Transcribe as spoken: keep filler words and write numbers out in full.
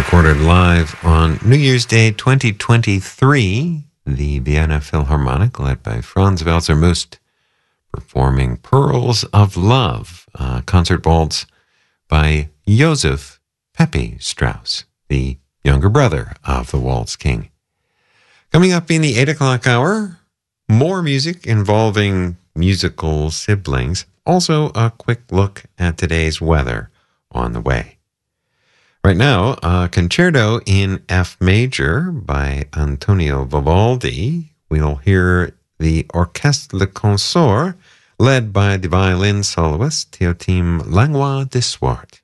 recorded live on New Year's Day twenty twenty-three. The Vienna Philharmonic, led by Franz Welser-Möst, performing Pearls of Love, uh, concert waltz by Joseph Pepe Strauss, the younger brother of the Waltz King. Coming up in the eight o'clock hour, more music involving musical siblings. Also, a quick look at today's weather on the way. Right now, a concerto in F major by Antonio Vivaldi. We'll hear the Orchestre Le Consort, led by the violin soloist Théotime Langlois de Swart.